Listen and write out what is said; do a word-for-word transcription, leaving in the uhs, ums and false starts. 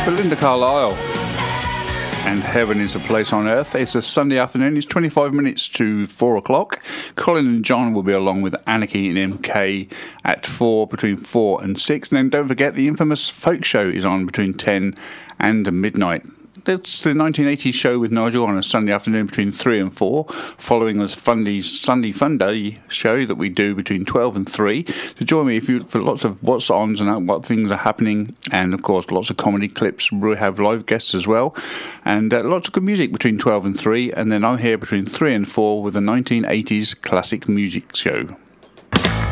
Belinda Carlisle and Heaven is a Place on Earth. It's a Sunday afternoon. It's twenty-five minutes to four o'clock. Colin and John will be along with Anarchy and M K at four, between four and six. And then don't forget the infamous Folk Show is on between ten and midnight. It's the nineteen eighties show with Nigel on a Sunday afternoon between three and four, following us Fundy's Sunday Fun Day show that we do between twelve and three. So join me if you for lots of what's ons and what things are happening, and of course lots of comedy clips. We have live guests as well, and uh, lots of good music between twelve and three. And then I'm here between three and four with the nineteen eighties classic music show.